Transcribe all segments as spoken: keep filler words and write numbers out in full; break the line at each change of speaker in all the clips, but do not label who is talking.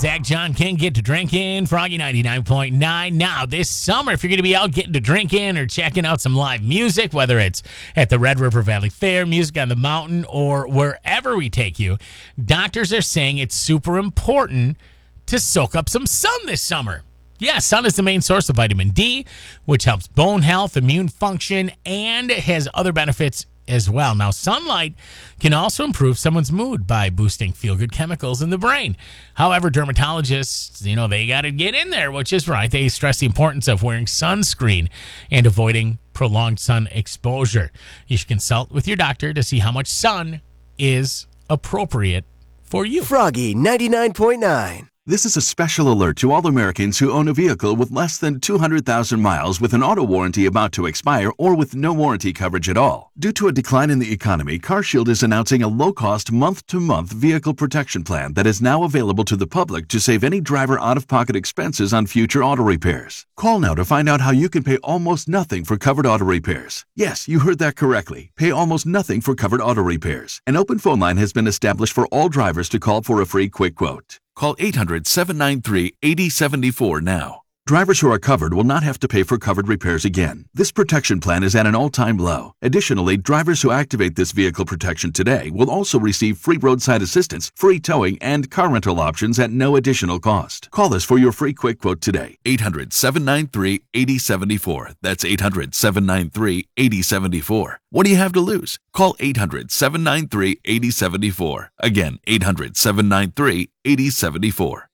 Zach John King, Get to Drinking, Froggy ninety-nine point nine. Now, this summer, if you're going to be out getting to drinking or checking out some live music, whether it's at the Red River Valley Fair, Music on the Mountain, or wherever we take you, doctors are saying it's super important to soak up some sun this summer. Yeah, sun is the main source of vitamin D, which helps bone health, immune function, and has other benefits as well. Now, sunlight can also improve someone's mood by boosting feel-good chemicals in the brain. However, dermatologists, you know, they got to get in there, which is right. They stress the importance of wearing sunscreen and avoiding prolonged sun exposure. You should consult with your doctor to see how much sun is appropriate for you.
Froggy ninety-nine point nine.
This is a special alert to all Americans who own a vehicle with less than two hundred thousand miles with an auto warranty about to expire or with no warranty coverage at all. Due to a decline in the economy, CarShield is announcing a low-cost month-to-month vehicle protection plan that is now available to the public to save any driver out-of-pocket expenses on future auto repairs. Call now to find out how you can pay almost nothing for covered auto repairs. Yes, you heard that correctly. Pay almost nothing for covered auto repairs. An open phone line has been established for all drivers to call for a free quick quote. Call eight hundred, seven nine three, eight zero seven four now. Drivers who are covered will not have to pay for covered repairs again. This protection plan is at an all-time low. Additionally, drivers who activate this vehicle protection today will also receive free roadside assistance, free towing, and car rental options at no additional cost. Call us for your free quick quote today. eight hundred, seven nine three, eight zero seven four. That's eight hundred, seven nine three, eight zero seven four. What do you have to lose? Call eight hundred, seven nine three, eight zero seven four. Again, eight hundred, seven nine three, eight zero seven four.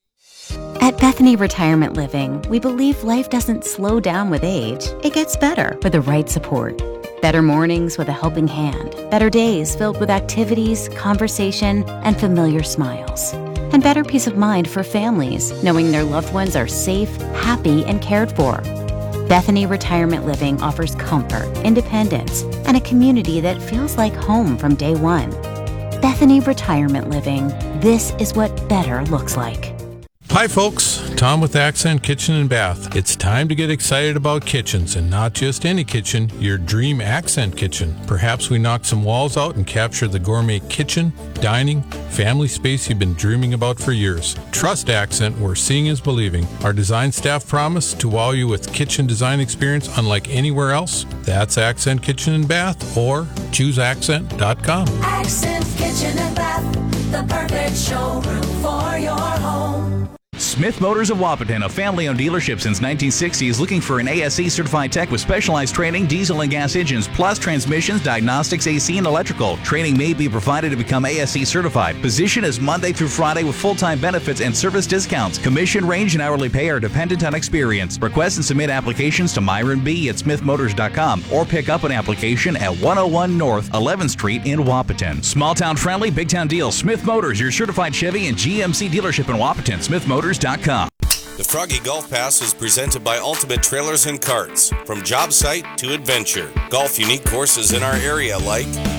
At Bethany Retirement Living, we believe life doesn't slow down with age. It gets better with the right support. Better mornings with a helping hand. Better days filled with activities, conversation, and familiar smiles. And better peace of mind for families, knowing their loved ones are safe, happy, and cared for. Bethany Retirement Living offers comfort, independence, and a community that feels like home from day one. Bethany Retirement Living. This is what better looks like.
Hi folks, Tom with Accent Kitchen and Bath. It's time to get excited about kitchens, and not just any kitchen, your dream Accent kitchen. Perhaps we knock some walls out and capture the gourmet kitchen, dining, family space you've been dreaming about for years. Trust Accent, where seeing is believing. Our design staff promise to wow you with kitchen design experience unlike anywhere else. That's Accent Kitchen and Bath, or choose accent dot com.
Accent Kitchen and Bath, the perfect showroom for your home.
Smith Motors of Wahpeton, a family-owned dealership since nineteen sixty, is looking for an A S E certified tech with specialized training, diesel and gas engines, plus transmissions, diagnostics, A C, and electrical. Training may be provided to become A S E certified. Position is Monday through Friday with full-time benefits and service discounts. Commission range and hourly pay are dependent on experience. Request and submit applications to Myron B at smith motors dot com or pick up an application at one oh one North eleventh Street in Wahpeton. Small-town friendly, big-town deals. Smith Motors, your certified Chevy and G M C dealership in Wahpeton. smith motors dot com.
The Froggy Golf Pass is presented by Ultimate Trailers and Carts. From job site to adventure, golf unique courses in our area like